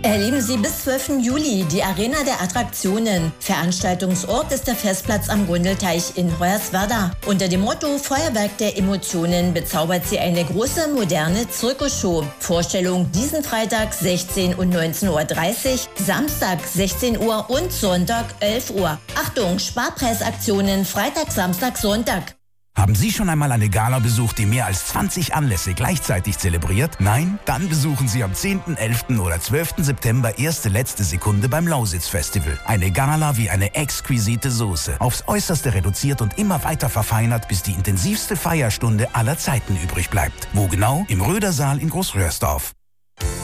Erleben Sie bis 12. Juli die Arena der Attraktionen. Veranstaltungsort ist der Festplatz am Gundelteich in Hoyerswerda. Unter dem Motto Feuerwerk der Emotionen bezaubert sie eine große moderne Zirkusshow. Vorstellung diesen Freitag 16 und 19:30 Uhr, Samstag 16 Uhr und Sonntag 11 Uhr. Achtung, Sparpreisaktionen Freitag, Samstag, Sonntag. Haben Sie schon einmal eine Gala besucht, die mehr als 20 Anlässe gleichzeitig zelebriert? Nein? Dann besuchen Sie am 10., 11. oder 12. September erste letzte Sekunde beim Lausitz-Festival. Eine Gala wie eine exquisite Soße. Aufs Äußerste reduziert und immer weiter verfeinert, bis die intensivste Feierstunde aller Zeiten übrig bleibt. Wo genau? Im Rödersaal in Großröhrsdorf.